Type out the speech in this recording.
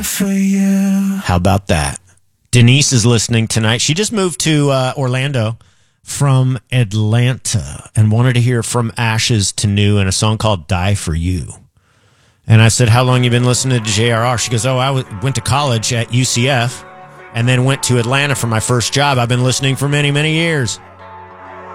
For you. How about that? Denise is listening tonight. She just moved to Orlando from Atlanta and wanted to hear From Ashes to New and a song called Die For You. And I said, how long you been listening to JRR? She goes, I went to college at UCF and then went to Atlanta for my first job. I've been listening for many, many years.